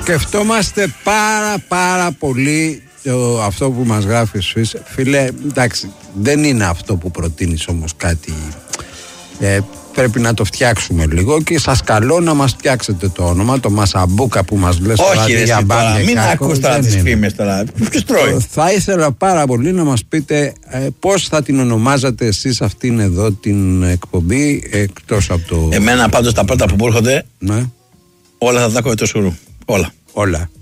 σκεφτόμαστε πάρα πολύ αυτό που μας γράφει φίλε, εντάξει, δεν είναι αυτό που προτείνεις όμως κάτι, πρέπει να το φτιάξουμε λίγο και σας καλώ να μας φτιάξετε το όνομα, το Μασαμπούκα που μας λες. Όχι ρε εσύ τώρα, μην ακούς τώρα τις φήμες τώρα, ποιος τρώει. Θα ήθελα πάρα πολύ να μας πείτε πώς θα την ονομάζατε εσείς αυτήν εδώ την εκπομπή, εκτός από το... Εμένα πάντως τα πρώτα που μου έρχονται, ναι. όλα θα τα ακούω το σουρού, όλα.